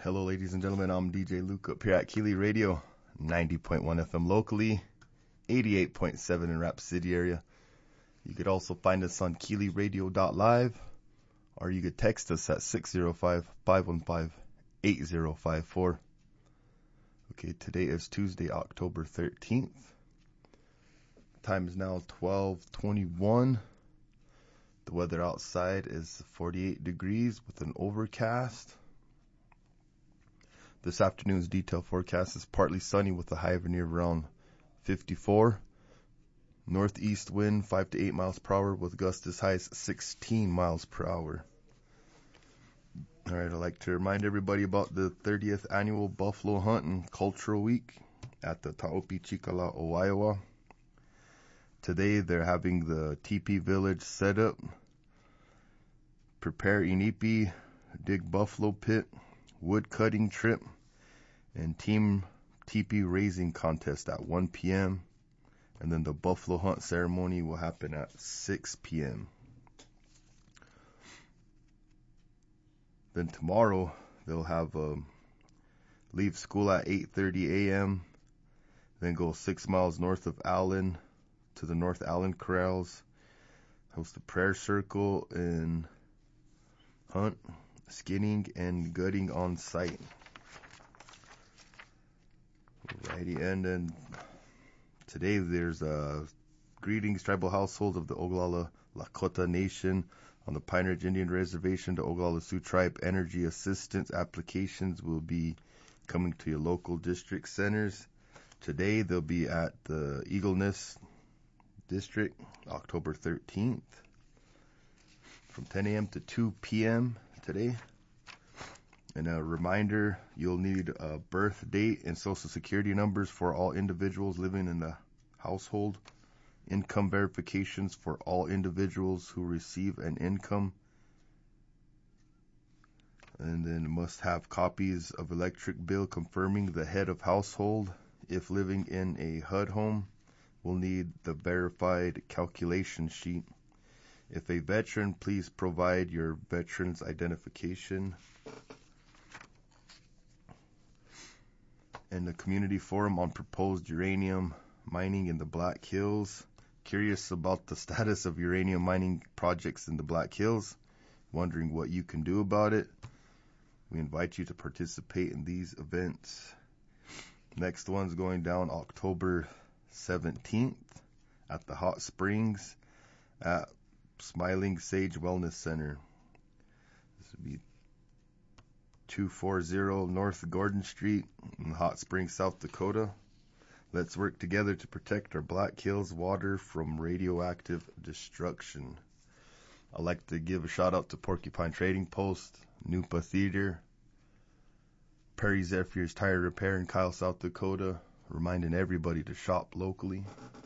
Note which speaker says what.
Speaker 1: Hello, ladies and gentlemen. I'm DJ Luke up here at Keeley Radio, 90.1 FM locally, 88.7 in Rap City area. You could also find us on KeeleyRadio.live, or you could text us at 605-515-8054. Okay, today is Tuesday, October 13th. Time is now 12:21. The weather outside is 48 degrees with an overcast. This afternoon's detailed forecast is partly sunny with a high of near around 54. Northeast wind 5 to 8 miles per hour with gusts as high as 16 miles per hour. Alright, I'd like to remind everybody about the 30th annual Buffalo Hunt and Cultural Week at the Taopi Chikala, Iowa. Today they're having the teepee village set up, prepare inipi, dig buffalo pit, wood cutting trip, and team teepee raising contest at 1 p.m. And then the buffalo hunt ceremony will happen at 6 p.m. Then tomorrow they'll have leave school at 8:30 a.m. Then go 6 miles north of Allen to the North Allen Corrals, host a prayer circle and hunt, skinning, and gutting on site. Alrighty, and then today there's greetings tribal household of the Oglala Lakota Nation on the Pine Ridge Indian Reservation. The Oglala Sioux Tribe Energy Assistance applications will be coming to your local district centers. Today they'll be at the Eagle Nest District, October 13th, from 10 a.m. to 2 p.m. today. And a reminder, you'll need a birth date and social security numbers for all individuals living in the household, income verifications for all individuals who receive an income, and then must have copies of electric bill confirming the head of household. If living in a HUD home, we'll need the verified calculation sheet. If a veteran, please provide your veteran's identification. And the community forum on proposed uranium mining in the Black Hills. Curious about the status of uranium mining projects in the Black Hills, wondering what you can do about it. We invite you to participate in these events. Next one's going down October 17th at the Hot Springs at Smiling Sage Wellness Center. This would be 240 North Gordon Street in Hot Springs, South Dakota. Let's work together to protect our Black Hills water from radioactive destruction. I'd like to give a shout out to Porcupine Trading Post, Nupa Theater, Perry Zephyr's Tire Repair in Kyle, South Dakota, reminding everybody to shop locally.